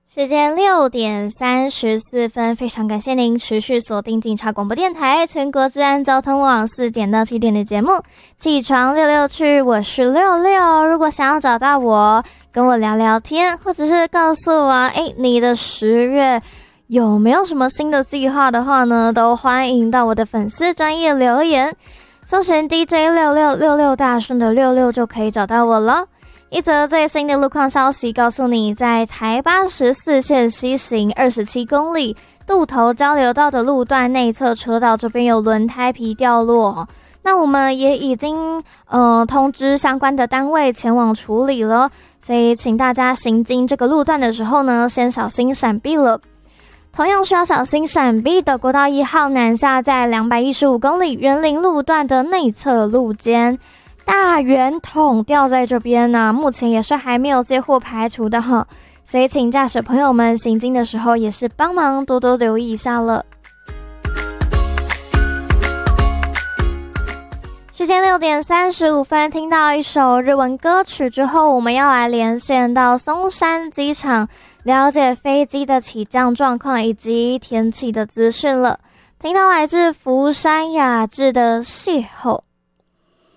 时间6:34，非常感谢您持续锁定警察广播电台全国治安交通网4点到7点的节目起床六六去，我是六六。如果想要找到我跟我聊聊天，或者是告诉我你的10月有没有什么新的计划的话呢，都欢迎到我的粉丝专页留言，搜寻 DJ6666大顺的66就可以找到我了。一则最新的路况消息告诉你，在台84线西行27公里渡头交流道的路段内侧车道这边有轮胎皮掉落，那我们也已经通知相关的单位前往处理了，所以请大家行经这个路段的时候呢，先小心闪避了。同样需要小心闪避的国道1号南下在215公里园林路段的内侧路肩，大圆筒掉在这边呢，目前也是还没有接获排除的哈，所以请驾驶朋友们行经的时候也是帮忙多多留意一下了。时间6:35，听到一首日文歌曲之后，我们要来连线到松山机场，了解飞机的起降状况以及天气的资讯了。听到来自福山雅治的邂逅。